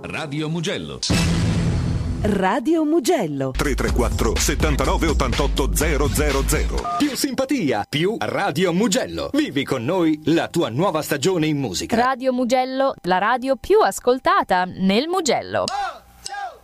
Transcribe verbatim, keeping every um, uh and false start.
Radio Mugello. Radio Mugello. tre tre quattro settantanove ottantotto zero zero zero. Più simpatia, più Radio Mugello. Vivi con noi la tua nuova stagione in musica. Radio Mugello, la radio più ascoltata nel Mugello.